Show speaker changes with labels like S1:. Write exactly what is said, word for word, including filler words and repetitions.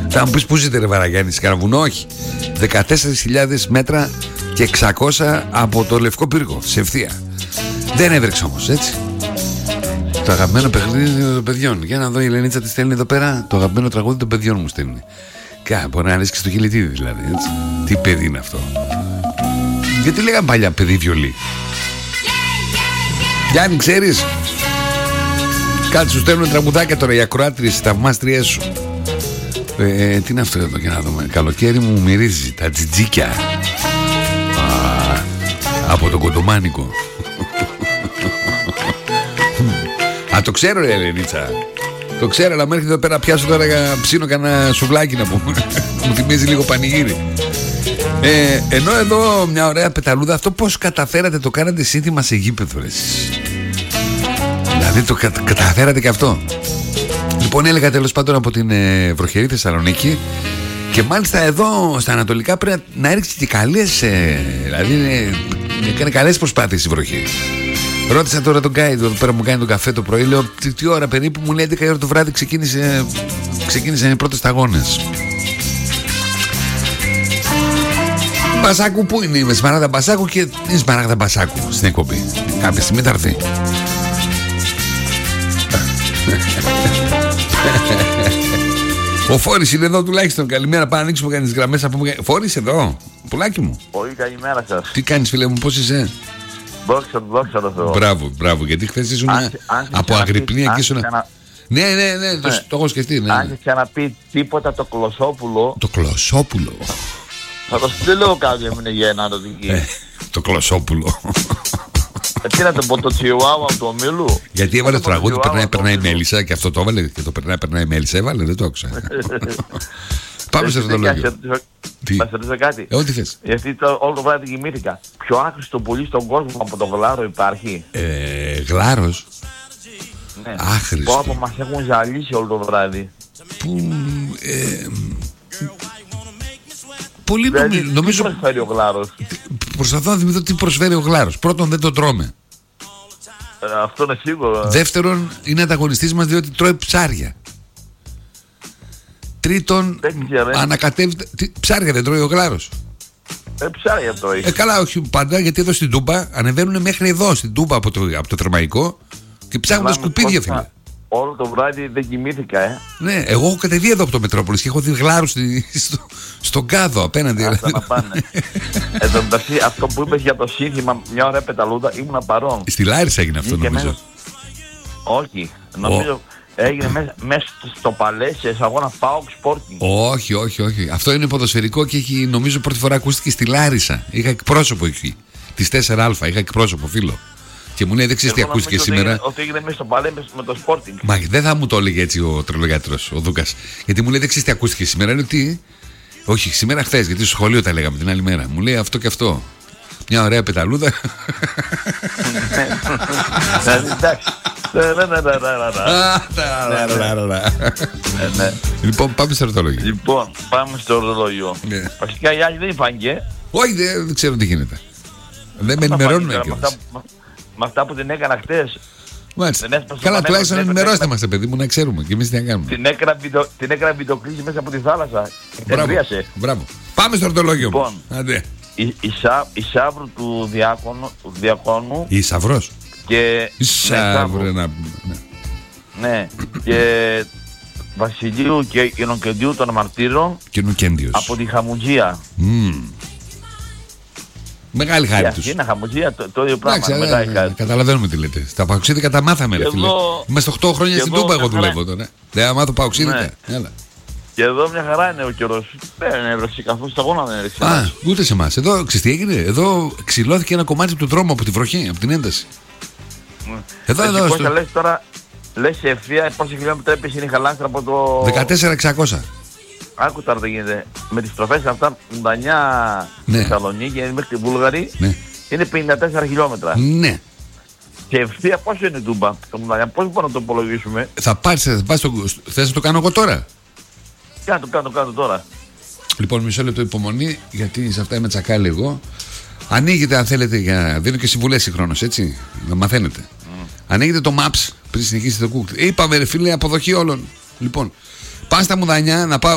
S1: Θα μου πεις πού ζείτε ρε Βαραγιάννη, σε κανένα βουνό? Όχι. δεκατέσσερις χιλιάδες μέτρα και εξακόσια από το Λευκό Πύργο, σε ευθεία. Δεν έβρεξε όμως, έτσι. Το αγαπημένο παιχνίδι των παιδιών. Για να δω, η Ελενίτσα τη στέλνει εδώ πέρα. Το αγαπημένο τραγούδι των παιδιών μου στέλνει. Κα, μπορεί να αρέσει και στο χιλιτίδι δηλαδή, έτσι. Τι παιδί είναι αυτό? Γιατί λέγανε παλιά παιδί βιολί? Γιάννη, ξέρεις? Κάτι σου στέλνουν τραγουδάκια τώρα οι ακροάτριες, οι θαυμάστριές σου. Ε, τι είναι αυτό εδώ, για να δούμε. Καλοκαίρι μου μυρίζει τα τζιτζίκια. Α, από τον Κοντομάνικο. Α, το ξέρω ρε Ελενίτσα. Το ξέρω, αλλά μέχρι εδώ πέρα πιάσω τώρα ψήνω κανένα σουβλάκι να πούμε. Μου θυμίζει λίγο πανηγύρι. Ε, ενώ εδώ μια ωραία πεταλούδα. Αυτό πώς καταφέρατε, το κάνατε σύνθημα σε γήπεδο ρε? Δηλαδή το κα, καταφέρατε και αυτό. Λοιπόν, έλεγα τέλος πάντων από την ε, βροχερή Θεσσαλονίκη. Και μάλιστα εδώ στα ανατολικά πρέπει να έριξει και καλές ε, δηλαδή ε, έκανε καλές προσπάθειες η βροχή. Ρώτησα τώρα τον Γκάι εδώ πέρα, μου κάνει τον καφέ το πρωί. Λέω τι, τι ώρα περίπου? Μου λέει έντεκα η ώρα το βράδυ ξεκίνησε, ξεκίνησαν οι πρώτες σταγόνες. Μπασάκου πού είναι? Είμαι Σμαράγδα Μπασάκου και είναι Σμαράγδα Μπασάκου στην εκπομπή. Κάποια στιγμή θα έρθει. Ο Φόρης είναι εδώ τουλάχιστον. Καλημέρα, πάμε να ανοίξουμε κανείς γραμμές. Φόρης εδώ, πουλάκι μου.
S2: Πολύ καλημέρα σας.
S1: Τι κάνεις φίλε μου, πώς είσαι?
S2: Δόξα, δόξα τω Θεώ.
S1: Μπράβο, μπράβο, γιατί χθες ήσουν από Αγρυπνία και ήσουν. Ναι, ναι, ναι, ναι, το, το έχω σκεφτεί. Ναι.
S2: Αν και ξαναπεί τίποτα το Κλωσόπουλο.
S1: Το Κλωσόπουλο.
S2: Θα το στείλω κάποιο μου είναι για ένα ρωτική.
S1: Ε, το Κλωσόπουλο.
S2: Ε, τι να το πω, το Τσιουάουα του ομίλου.
S1: Γιατί έβαλε το τραγούδι, περνάει, περνάει η Μέλισσα και αυτό το έβαλε. Και το περνάει, περνάει η Μέλισσα, έβαλε, δεν το άκουσα. Πάμε στο ρωτολόγιο.
S2: Θα σε ρωτήσω κάτι.
S1: Ε, ό,τι θες.
S2: Γιατί το, όλο το βράδυ κοιμήθηκα. Πιο άχρηστο πουλί στον κόσμο από το γλάρο υπάρχει?
S1: Ε, γλάρος.
S2: Ναι.
S1: Άχρηστο.
S2: Πω, μας έχουν ζαλίσει όλο το βράδυ.
S1: Που... Ε, πολύ
S2: δηλαδή,
S1: νομίζω... νομίζω...
S2: Τι προσφέρει ο γλάρος?
S1: Προσπαθώ να θυμηθώ τι προσφέρει ο γλάρος. Πρώτον, δεν το τρώμε.
S2: Ε, αυτό είναι σίγουρο.
S1: Δεύτερον, είναι ανταγωνιστής μας διότι τρώει ψάρια. Τρίτον, ανακατεύεται. Τι, ψάρια δεν τρώει ο γλάρος?
S2: Ε, ψάρια τρώει.
S1: Ε, καλά, όχι πάντα, γιατί εδώ στην Τούμπα ανεβαίνουν μέχρι εδώ στην Τούμπα από το, από το Θερμαϊκό και ψάχνουν τα σκουπίδια, φίλε.
S2: Όλο το βράδυ δεν κοιμήθηκα, ε.
S1: Ναι, εγώ έχω κατεβεί εδώ από το Μετρόπολης και έχω δει γλάρους στο, στον κάδο απέναντι.
S2: Αυτά να πάνε. Εν τω μεταξύ, αυτό που είπες για το σύνθημα, μια ωραία πεταλούδα, ήμουνα παρόν.
S1: Στη Λάρισα έγινε αυτό, νομίζω.
S2: Μέσα... Όχι, νομίζω. Oh. Έγινε μέσα, μέσα στο παλέ σε αγώνα ΠΑΟΚ Sporting.
S1: Όχι, όχι, όχι. Αυτό είναι ποδοσφαιρικό και έχει, νομίζω πρώτη φορά ακούστηκε στη Λάρισα. Είχα εκπρόσωπο εκεί. Τη τέσσερα α, είχα εκπρόσωπο φίλο. Και μου λέει δεν ξέρεις τι ακούστηκε σήμερα.
S2: Ότι, ότι έγινε μέσα στο παλέ με το Sporting.
S1: Μα δεν θα μου το έλεγε έτσι ο τρελογιάτρος, ο Δούκας. Γιατί μου λέει δεν ξέρεις τι ακούστηκε σήμερα. Είναι ότι. Όχι, σήμερα χθες, γιατί στο σχολείο τα λέγαμε την άλλη μέρα. Μου λέει αυτό και αυτό. Μια ωραία πεταλούδα.
S2: Εντάξει.
S1: Λοιπόν, πάμε στο ορθολόγιο.
S2: Λοιπόν, πάμε στο ορθολόγιο. Βασικά οι άλλοι δεν υπάγγε.
S1: Όχι, δεν ξέρω τι γίνεται. Δεν με ενημερώνουν κιόλας.
S2: Με αυτά που την έκανα χτες.
S1: Καλά, τουλάχιστον ενημερώστε μας, παιδί μου, να ξέρουμε και εμείς τι να κάνουμε.
S2: Την έκανα βιντεοκλήση μέσα από τη θάλασσα.
S1: Μπράβο. Πάμε στο ορθολόγιο μου.
S2: Η Σαύρου του Διακόνου.
S1: Η Σαυρός.
S2: Και
S1: η Σαύρου, ναι.
S2: Ναι, και Βασιλείου και Νοκεντίου των Μαρτύρων.
S1: Και Νοκέντιος.
S2: Από τη Χαμουτζία.
S1: Μεγάλη χάρη τους.
S2: Είναι Χαμουτζία, το ίδιο πράγμα.
S1: Καταλαβαίνουμε τι λέτε. Στα παοξίδικα τα μάθαμε, ρε φίλε. Είμαστε οκτώ χρόνια στην Τούμπα, εγώ δουλεύω τώρα. Δεν θα μάθω παοξίδικα.
S2: Και εδώ μια χαρά είναι ο καιρός. Δεν έβρεψε καθώς τα γόνα δεν έβρεψε.
S1: Α, ούτε σε εμάς. Εδώ, ξέρεις τι έγινε? Εδώ ξυλώθηκε ένα κομμάτι του δρόμου από τη βροχή, από την ένταση.
S2: Εδώ, εδώ. Πώς λες τώρα, λες σε ευθεία, πόσα χιλιόμετρα έπαιξε είναι η Χαλάνστρα από το...
S1: δεκατέσσερα χιλιάδες εξακόσια.
S2: Άκου τώρα τι γίνεται. Με τις στροφές αυτά, Μουντανιά,
S1: ναι.
S2: Θεσσαλονίκη μέχρι τη Βούλγαρη,
S1: ναι.
S2: Είναι πενήντα τέσσερα χιλιόμετρα.
S1: Ναι.
S2: Και ευθεία πόσο είναι η Τούμπα, το Μουντανιά, πώς μπορούμε να το υπολογίσουμε?
S1: Θα πάρεις, θα πας στο... θες να το κάνω εγώ τώρα?
S2: Κάτω, κάτω, κάτω τώρα.
S1: Λοιπόν, μισό λεπτό υπομονή, γιατί σε αυτά είμαι τσακάλι εγώ. Ανοίγετε αν θέλετε, για... δίνω και συμβουλές συγχρόνως, έτσι, να μαθαίνετε. Mm. Ανοίγετε το Maps πριν συνεχίσετε το Google. Είπαμε ρε φίλε, αποδοχή όλων. Λοιπόν, πας στα Μουδανιά να πάω